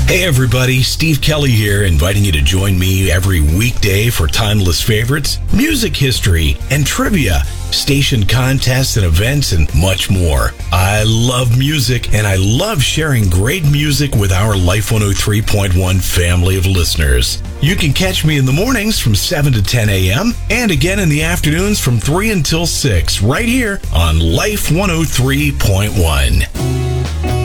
Hey everybody, Steve Kelly here, inviting you to join me every weekday for timeless favorites, music history, and trivia, station contests and events, and much more. I love music, and I love sharing great music with our Life 103.1 family of listeners. You can catch me in the mornings from 7 to 10 a.m. and again in the afternoons from 3 until 6, right here on Life 103.1.